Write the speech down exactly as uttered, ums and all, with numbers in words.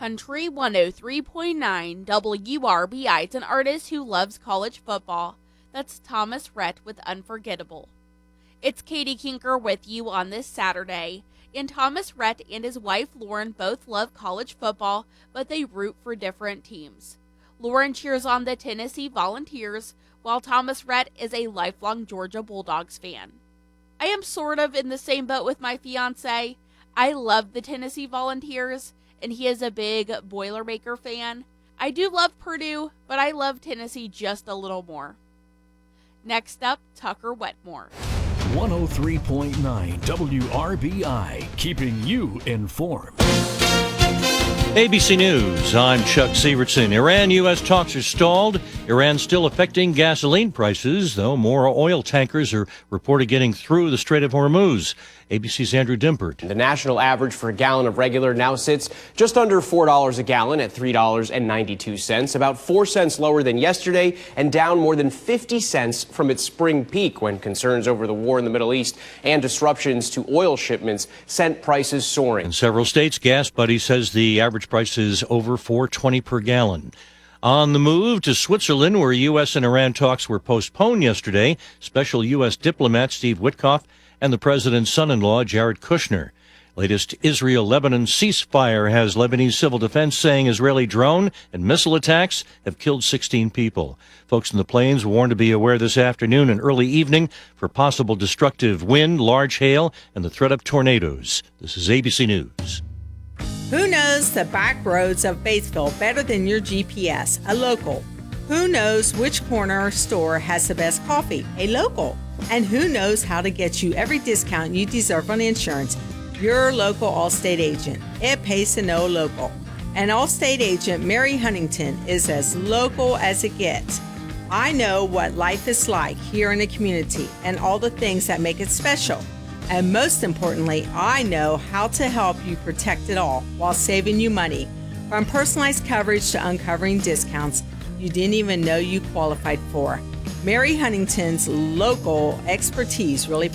Country one oh three point nine W R B I. It's an artist who loves college football. That's Thomas Rhett with Unforgettable. It's Katie Kinker with you on this Saturday. And Thomas Rhett and his wife Lauren both love college football, but they root for different teams. Lauren cheers on the Tennessee Volunteers, while Thomas Rhett is a lifelong Georgia Bulldogs fan. I am sort of in the same boat with my fiance. I love the Tennessee Volunteers, and he is a big Boilermaker fan. I do love Purdue, but I love Tennessee just a little more. Next up, Tucker Wetmore. one oh three point nine W R B I, keeping you informed. A B C News, I'm Chuck Severson. Iran-U S talks are stalled. Iran still affecting gasoline prices, though more oil tankers are reported getting through the Strait of Hormuz. A B C's Andrew Dimpert. The national average for a gallon of regular now sits just under four dollars a gallon at three dollars and ninety-two cents, about four cents lower than yesterday and down more than fifty cents from its spring peak when concerns over the war in the Middle East and disruptions to oil shipments sent prices soaring. In several states, Gas Buddy says the average price is over four dollars and twenty cents per gallon. On the move to Switzerland, where U S and Iran talks were postponed yesterday, special U S diplomat Steve Witkoff and the president's son-in-law, Jared Kushner. Latest Israel-Lebanon ceasefire has Lebanese civil defense saying Israeli drone and missile attacks have killed sixteen people. Folks in the plains warned to be aware this afternoon and early evening for possible destructive wind, large hail, and the threat of tornadoes. This is A B C News. Who knows the back roads of Batesville better than your G P S? A local. Who knows which corner store has the best coffee? A local. And who knows how to get you every discount you deserve on insurance? Your local Allstate agent. It pays to know local. And Allstate agent Mary Huntington is as local as it gets. I know what life is like here in the community and all the things that make it special. And most importantly, I know how to help you protect it all while saving you money. From personalized coverage to uncovering discounts you didn't even know you qualified for. Mary Huntington's local expertise really